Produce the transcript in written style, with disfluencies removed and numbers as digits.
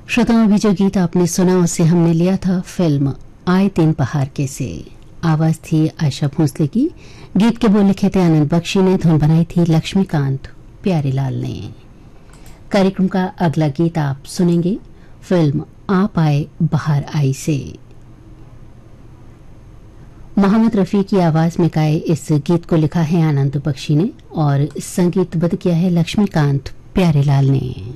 श्रोताओं, अभी जो गीत आपने सुना उसे हमने लिया था फिल्म आए तीन पहाड़ के से। आवाज थी आयशा भोसले की। गीत के बोल लिखे थे आनंद बख्शी ने, धुन बनाई थी लक्ष्मीकांत प्यारेलाल ने। कार्यक्रम का अगला गीत आप सुनेंगे फिल्म आप आए बाहर आई से। मोहम्मद रफ़ी की आवाज में गाए इस गीत को लिखा है आनंद बख्शी ने और संगीतबद्ध किया है लक्ष्मीकांत प्यारेलाल ने।